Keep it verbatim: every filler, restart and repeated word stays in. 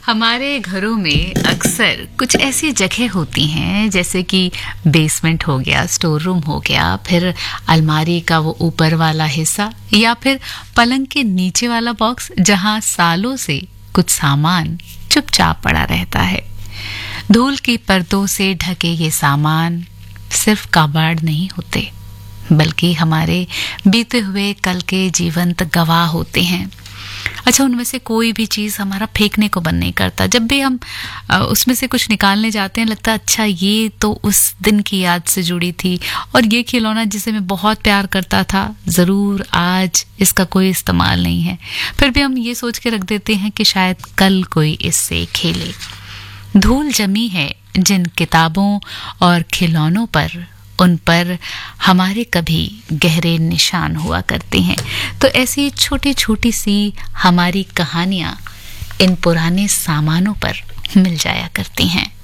हमारे घरों में अक्सर कुछ ऐसी जगह होती हैं जैसे कि बेसमेंट हो गया, स्टोर रूम हो गया, फिर अलमारी का वो ऊपर वाला हिस्सा या फिर पलंग के नीचे वाला बॉक्स जहां सालों से कुछ सामान चुपचाप पड़ा रहता है। धूल की परतों से ढके ये सामान सिर्फ कबाड़ नहीं होते बल्कि हमारे बीते हुए कल के जीवंत गवाह होते हैं। अच्छा, उनमें से कोई भी चीज़ हमारा फेंकने को मन नहीं करता। जब भी हम उसमें से कुछ निकालने जाते हैं लगता है अच्छा ये तो उस दिन की याद से जुड़ी थी और ये खिलौना जिसे मैं बहुत प्यार करता था ज़रूर आज इसका कोई इस्तेमाल नहीं है। फिर भी हम ये सोच के रख देते हैं कि शायद कल कोई इससे खेले। धूल जमी है जिन किताबों और खिलौनों पर, उन पर हमारे कभी गहरे निशान हुआ करते हैं। तो ऐसी छोटी छोटी सी हमारी कहानियां इन पुराने सामानों पर मिल जाया करती हैं।